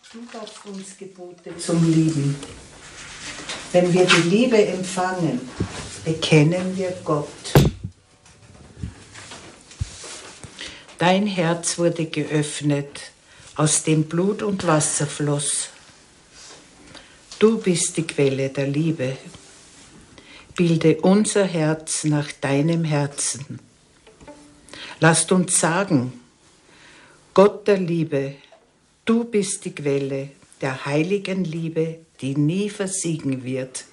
Du gabst uns Gebote zum Lieben. Wenn wir die Liebe empfangen, bekennen wir Gott. Dein Herz wurde geöffnet, aus dem Blut und Wasser floss. Du bist die Quelle der Liebe. Bilde unser Herz nach deinem Herzen. Lasst uns sagen, Gott der Liebe, du bist die Quelle der heiligen Liebe, die nie versiegen wird.